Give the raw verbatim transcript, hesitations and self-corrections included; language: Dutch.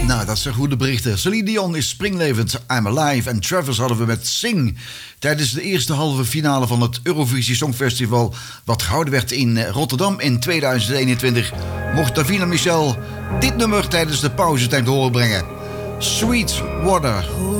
Nou, dat zijn goede berichten. Celine Dion is springlevend, I'm Alive. En Travis hadden we met Sing. Tijdens de eerste halve finale van het Eurovisie Songfestival, wat gehouden werd in Rotterdam in tweeduizend eenentwintig, mocht Davina Michel dit nummer tijdens de pauzetijd horen brengen. Sweet Water.